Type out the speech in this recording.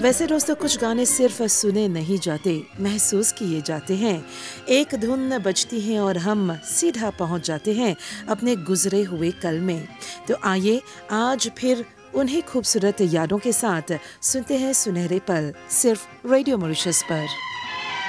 वैसे दोस्तों कुछ गाने सिर्फ सुने नहीं जाते, महसूस किए जाते हैं। एक धुन बजती है और हम सीधा पहुंच जाते हैं अपने गुजरे हुए कल में। तो आइए आज फिर उन्हीं खूबसूरत यादों के साथ सुनते हैं सुनहरे पल, सिर्फ रेडियो मॉरिशस पर।